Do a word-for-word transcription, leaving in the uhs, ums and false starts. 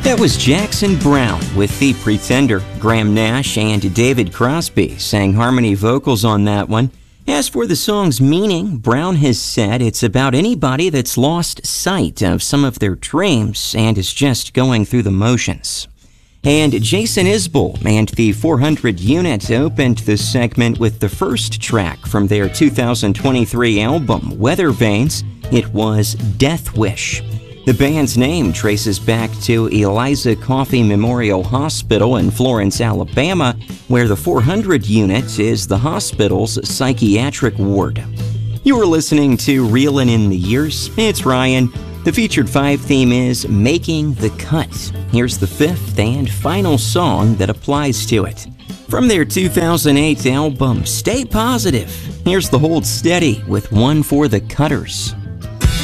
That was Jackson Browne with The Pretender. Graham Nash and David Crosby sang harmony vocals on that one. As for the song's meaning, Browne has said it's about anybody that's lost sight of some of their dreams and is just going through the motions. And Jason Isbell and the four hundred Unit opened this segment with the first track from their two thousand twenty-three album, Weather Vanes. It was Death Wish. The band's name traces back to Eliza Coffey Memorial Hospital in Florence, Alabama, where the four hundred Unit is the hospital's psychiatric ward. You are listening to Reelin' in the Years. It's Ryan. The featured five theme is Making the Cut. Here's the fifth and final song that applies to it. From their two thousand eight album, Stay Positive, here's the Hold Steady with One for the Cutters.